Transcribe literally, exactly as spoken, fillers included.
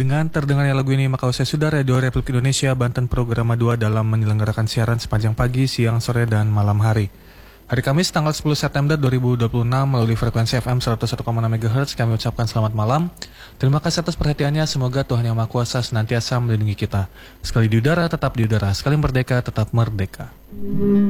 Dengan terdengarnya lagu ini, maka usai sudah Radio Republik Indonesia Banten Programa dua dalam menyelenggarakan siaran sepanjang pagi, siang, sore, dan malam hari. Hari Kamis tanggal sepuluh September dua ribu dua puluh enam melalui frekuensi F M seratus satu koma enam MHz kami ucapkan selamat malam. Terima kasih atas perhatiannya, semoga Tuhan Yang Maha Kuasa senantiasa melindungi kita. Sekali di udara, tetap di udara. Sekali merdeka, tetap merdeka.